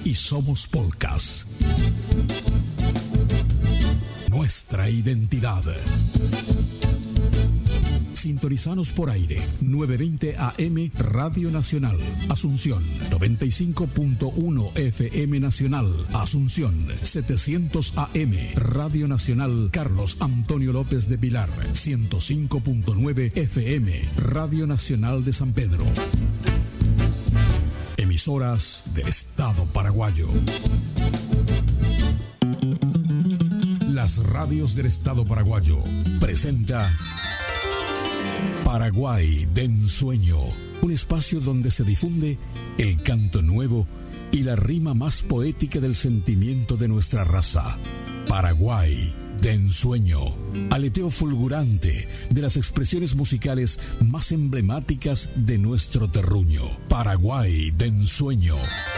y somos polcas. Nuestra identidad. Sintonizanos por aire, 920 AM Radio Nacional, Asunción, 95.1 FM Nacional, Asunción, 700 AM Radio Nacional Carlos Antonio López de Pilar, 105.9 FM Radio Nacional de San Pedro. Emisoras del Estado paraguayo. Las radios del Estado paraguayo presenta Paraguay de Ensueño, un espacio donde se difunde el canto nuevo y la rima más poética del sentimiento de nuestra raza. Paraguay de Ensueño, aleteo fulgurante de las expresiones musicales más emblemáticas de nuestro terruño. Paraguay de Ensueño.